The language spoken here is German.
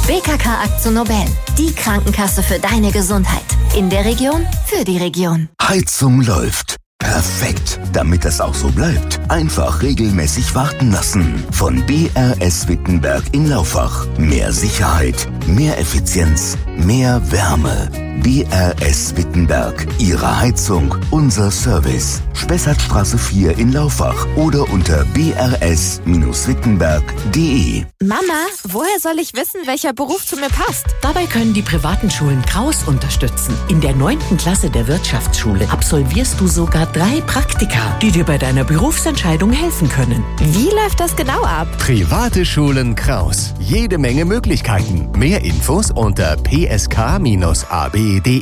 BKK AkzoNobel, die Krankenkasse für deine Gesundheit. In der Region, für die Region. Heizung läuft. Perfekt. Damit das auch so bleibt, einfach regelmäßig warten lassen. Von BRS Wittenberg in Laufach. Mehr Sicherheit, mehr Effizienz, mehr Wärme. BRS Wittenberg. Ihre Heizung, unser Service. Spessartstraße 4 in Laufach oder unter brs-wittenberg.de. Mama, woher soll ich wissen, welcher Beruf zu mir passt? Dabei können die privaten Schulen Kraus unterstützen. In der 9. Klasse der Wirtschaftsschule absolvierst du sogar 3 Praktika, die dir bei deiner Berufsentscheidung helfen können. Wie läuft das genau ab? Private Schulen Kraus. Jede Menge Möglichkeiten. Mehr Infos unter psk-ab.de.